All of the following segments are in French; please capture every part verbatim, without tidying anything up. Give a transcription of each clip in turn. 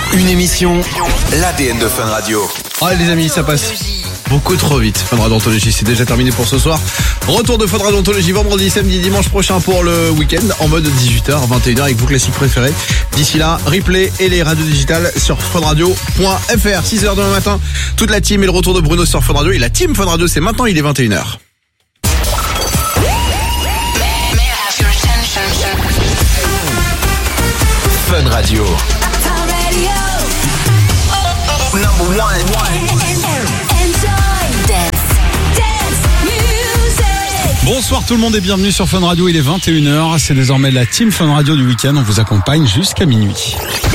Une émission, l'A D N de Fun Radio. Ah les amis, ça passe beaucoup trop vite. Fun Radio Anthologie, c'est déjà terminé pour ce soir. Retour de Fun Radio Anthologie vendredi, samedi, dimanche prochain pour le week-end en mode dix-huit heures, vingt et une heures avec vos classiques préférés. D'ici là, replay et les radios digitales sur funradio point f r. six heures demain matin, toute la team et le retour de Bruno sur Fun Radio. Et la team Fun Radio, c'est maintenant, il est vingt et une heures. Fun Radio. Number one. Bonsoir tout le monde et bienvenue sur Fun Radio, il est vingt et une heures, c'est désormais la team Fun Radio du week-end, on vous accompagne jusqu'à minuit.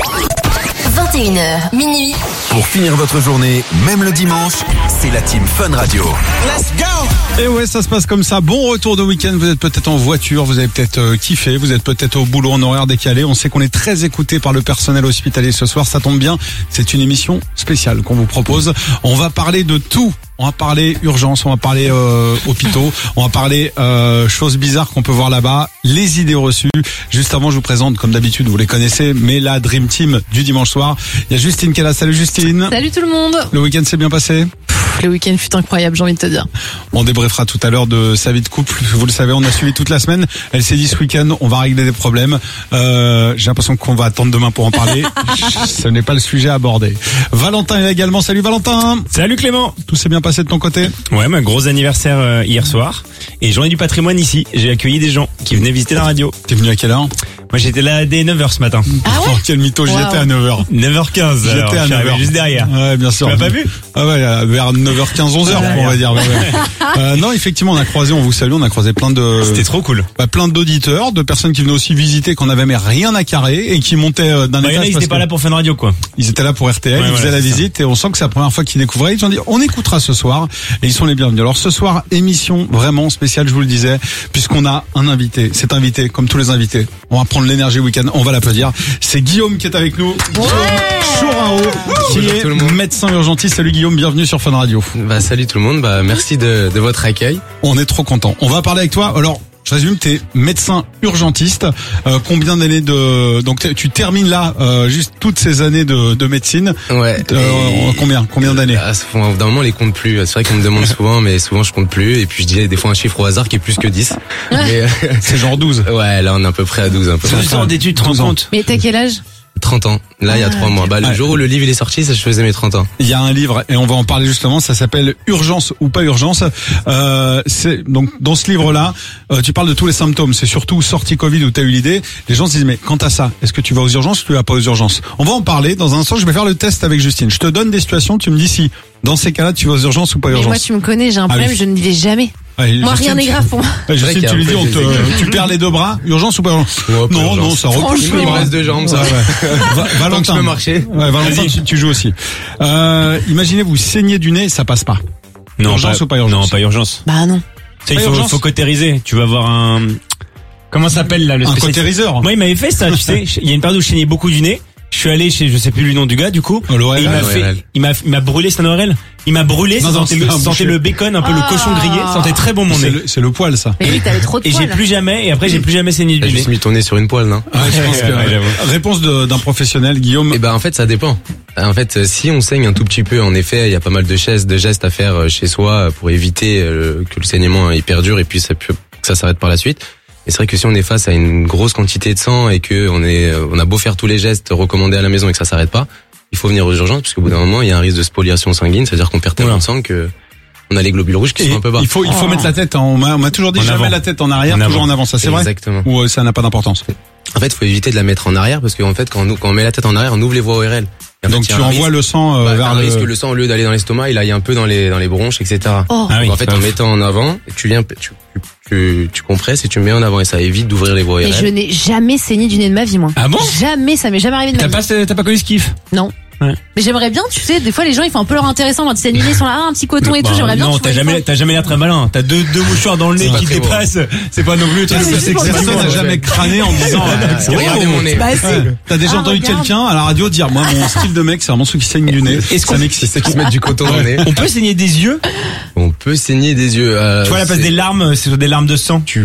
vingt et une heures, minuit. Pour finir votre journée, même le dimanche, c'est la team Fun Radio. Let's go! Et ouais, ça se passe comme ça, bon retour de week-end, vous êtes peut-être en voiture, vous avez peut-être euh, kiffé, vous êtes peut-être au boulot en horaire décalé, on sait qu'on est très écouté par le personnel hospitalier ce soir, ça tombe bien, c'est une émission spéciale qu'on vous propose, on va parler de tout. On va parler urgence, on va parler euh, hôpitaux, on va parler euh, choses bizarres qu'on peut voir là-bas, les idées reçues. Juste avant, je vous présente, comme d'habitude, vous les connaissez, mais la Dream Team du dimanche soir. Il y a Justine qui est là. Salut Justine. Salut tout le monde. Le week-end s'est bien passé? Pff, le week-end fut incroyable, j'ai envie de te dire. On débriefera tout à l'heure de sa vie de couple. Vous le savez, on a suivi toute la semaine. Elle s'est dit ce week-end, on va régler des problèmes. Euh, j'ai l'impression qu'on va attendre demain pour en parler. Ce n'est pas le sujet à aborder. Valentin est là également. Salut Valentin. Salut Clément. Tout s'est bien passé de ton côté? Ouais, ma gros anniversaire euh, hier soir. Et journée du patrimoine ici. J'ai accueilli des gens qui venaient visiter la radio. T'es venu à quelle heure? Moi j'étais là dès neuf heures ce matin. Ah ouais? Oh, quel mytho, j'y Wow. étais à neuf heures. neuf heures quinze. J'étais alors, à je suis neuf heures. arrivé juste derrière. Ouais, bien sûr. Tu l'as pas vu? Ah ouais, vers neuf heures quinze, onze heures, Ouais, on va ouais. dire. Ouais, ouais. Euh, non, effectivement, on a croisé, on vous salue, on a croisé plein de, C'était trop cool. bah, plein d'auditeurs, de personnes qui venaient aussi visiter, qu'on n'avait mais rien à carrer et qui montaient euh, d'un Bah, il y en a, étage. ils parce étaient pas que là pour Fun Radio quoi. Ils étaient là pour R T L, Ouais, ils faisaient voilà, la c'est ça. visite et on sent que c'est la première fois qu'ils découvraient. Ils ont dit, on écoutera ce soir et ils sont les bienvenus. Alors ce soir, émission vraiment spéciale, je vous le disais, puisqu'on a un invité. Cet invité, comme tous les invités, on va prendre l'énergie week-end, on va l'applaudir. C'est Guillaume qui est avec nous. Guillaume Chourao, qui Bonjour est tout le monde. médecin urgentiste. Salut Guillaume, bienvenue sur Fun Radio. Bah salut tout le monde, bah merci de, de votre accueil. On est trop content. On va parler avec toi. Alors, je résume, t'es médecin urgentiste. Euh, combien d'années de donc t'es- tu termines là euh, juste toutes ces années de, de médecine. Ouais. Euh, et- combien combien d'années? Ah, c'est- D'un moment, on les compte plus. C'est vrai qu'on me demande souvent, mais souvent je compte plus. Et puis je dis des fois un chiffre au hasard qui est plus que dix. Mais, euh, C'est genre douze. ouais, là on est à peu près à douze. Un peu. douze ans d'études, tu te rends douze ans. compte? Mais t'as quel âge? trente ans. Là, il y a Ah, trois mois. Bah le Ouais. jour où le livre il est sorti, ça je faisais mes trente ans. Il y a un livre et on va en parler justement. Ça s'appelle Urgence ou pas urgence. Euh, c'est donc dans ce livre-là, euh, tu parles de tous les symptômes. C'est surtout sortie Covid où t'as eu l'idée. Les gens se disent mais quant à ça, est-ce que tu vas aux urgences ou tu vas pas aux urgences? On va en parler dans un instant. Je vais faire le test avec Justine. Je te donne des situations. Tu me dis si dans ces cas-là tu vas aux urgences ou pas Mais urgences. moi tu me connais, j'ai un problème, Allez. je ne dis jamais. Allez, Moi Justine, rien n'est tu- grave pour moi. Ouais, vrai Justine, qu'il y a tu un lui peu dis, on des te, tu perds les deux bras. Urgence ou pas urgence? Ouais, pas Non, urgence. non, ça repousse. Franchement. Il me reste deux jambes, ça. Ouais, ouais. Va- Tant que Valentin. je peux marcher. Ouais, Valentin, Vas-y. tu, tu joues aussi. Euh, imaginez vous saignez du nez, ça passe pas. Non, Urgence ou pas urgence? Non, pas urgence. Bah non. Tu sais, il Pas faut, urgence. faut cautériser. Tu vas avoir un, comment ça s'appelle là, le Un spécialiste? cautériseur. Moi, il m'avait fait ça, tu sais. Il y a une période où je saignais beaucoup du nez. Je suis allé chez, je sais plus le nom du gars, du coup. Oh, l'O R L. Et il m'a l'O R fait, L. il m'a, il m'a brûlé, c'est un O R L. Il m'a brûlé, Non, ça non, sentait, c'est le, un ça sentait boucher. le bacon, un peu le Ah. cochon grillé, ça sentait très bon mon C'est nez. le, c'est le poil, ça. Mais oui, t'avais trop de Et j'ai poils. plus jamais, et après j'ai plus jamais saigné T'as du nez. juste mis ton nez sur une poêle, non? Ouais, je pense que, Ouais, j'avoue. réponse de- d'un professionnel, Guillaume. Eh ben en fait ça dépend. En fait euh, si on saigne un tout petit peu, en effet il y a pas mal de gestes, de gestes à faire euh, chez soi pour éviter euh, que le saignement il perdure et puis ça peut, que ça s'arrête par la suite. Et c'est vrai que si on est face à une grosse quantité de sang et que on est euh, on a beau faire tous les gestes recommandés à la maison et que ça s'arrête pas, il faut venir aux urgences parce qu'au bout d'un moment il y a un risque de spoliation sanguine, c'est-à-dire qu'on perd tellement Voilà. de sang que on a les globules rouges qui Et sont un peu bas. il faut, il faut Oh. mettre la tête, hein. on m'a, on m'a toujours dit En jamais avant. la tête en arrière, En toujours avant. en avant, ça c'est vrai? Exactement. Ou euh, ça n'a pas d'importance? En fait, il faut éviter de la mettre en arrière parce qu'en fait quand on, quand on met la tête en arrière, on ouvre les voies O R L. Et en Donc fait, il tu y a un envoies risque- le sang euh, bah, vers t'as un risque que le... le sang au lieu d'aller dans l'estomac, il aille un peu dans les dans les bronches, et cetera. Oh. Ah oui. Donc, en fait, en mettant en avant, tu viens, tu, tu, tu, tu compresses et tu mets en avant et ça évite d'ouvrir les voies Mais O R je L. n'ai jamais saigné du nez de ma vie, moi. Ah bon? Jamais, ça m'est jamais arrivé de ma T'as vie. pas, t'as pas connu ce kiff? Non. Ouais. Mais j'aimerais bien, tu sais, des fois les gens ils font un peu leur intéressant quand ils saignent du nez, ils sont là, ah, un petit coton et tout, Bah, j'aimerais bien. non, tu vois, t'as jamais, une fois. t'as jamais l'air très malin. T'as deux, deux mouchoirs dans le nez C'est pas qui très beau. dépassent. C'est pas non plus. tu Ah, sais, mais c'est c'est pour que ça. Personne n'a jamais crâné en disant... euh, Regardez mon nez. Bah si. Ouais. T'as déjà Ah, entendu regarde. quelqu'un à la radio dire moi mon style de mec c'est vraiment ceux qui saignent du nez. Est-ce Ça qu'on- m'excite. C'est ceux qui se mettent du coton dans le nez. On peut saigner des yeux. On peut saigner des yeux. euh, Tu vois, à la place c'est- des larmes, c'est des larmes de sang. Tu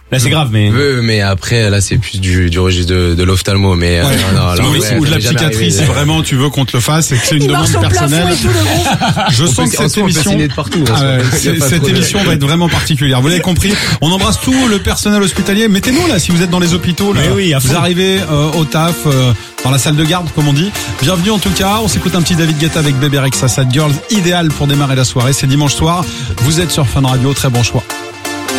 Là, c'est grave, mais. Oui, mais après, là, c'est plus du, du registre de, de l'ophtalmo, mais, Ouais. euh, non, là, ou, ouais, ou de la ça m'est jamais psychiatrie, arrivé. si vraiment tu veux qu'on te le fasse et que c'est une Il demande marche au plafond personnelle. et tout, le groupe. Je On sens peut- que en cette soi, on peut émission, signer de partout, hein, Ah ouais, y a c'est- pas cette trop de- émission va être vraiment particulière. Vous l'avez compris. On embrasse tout le personnel hospitalier. Mettez-nous là si vous êtes dans les hôpitaux. Là, Mais oui, à vous fond. arrivez euh, au taf, euh, dans la salle de garde, comme on dit. Bienvenue en tout cas. On s'écoute un petit David Guetta avec Bébé Rexha, Sad Girls, idéal pour démarrer la soirée. C'est dimanche soir. Vous êtes sur Fun Radio. Très bon choix.